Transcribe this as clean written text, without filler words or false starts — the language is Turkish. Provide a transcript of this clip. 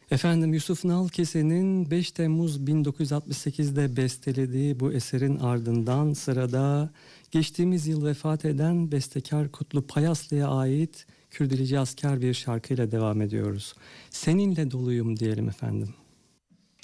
Efendim Yusuf Nalkese'nin 5 Temmuz 1968'de bestelediği bu eserin ardından sırada geçtiğimiz yıl vefat eden bestekar Kutlu Payaslı'ya ait Kürdilici Asker bir şarkıyla devam ediyoruz. Seninle doluyum diyelim efendim.